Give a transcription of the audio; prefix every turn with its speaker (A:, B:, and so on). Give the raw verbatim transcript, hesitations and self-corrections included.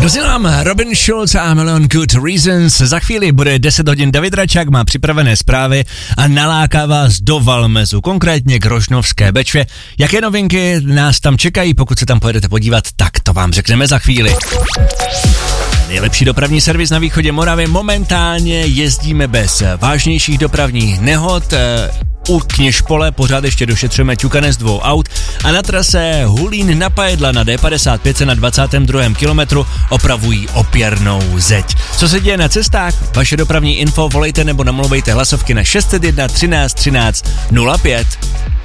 A: Dozněl nám Robin Schulz a Million Good Reasons. Za chvíli bude deset hodin, David Račák má připravené zprávy a naláká vás do Valmezu, konkrétně k Rožnovské Bečvě. Jaké novinky nás tam čekají, pokud se tam pojedete podívat, tak to vám řekneme za chvíli. Nejlepší dopravní servis na východě Moravy. Momentálně jezdíme bez vážnějších dopravních nehod. U Kněžpole pořád ještě došetřujeme ťukane z dvou aut a na trase Hulín na Pajedla na D padesát pět se na dvacátém druhém kilometru opravují opěrnou zeď. Co se děje na cestách? Vaše dopravní info volejte nebo namluvejte hlasovky na šest set jedna třináct třináct nula pět.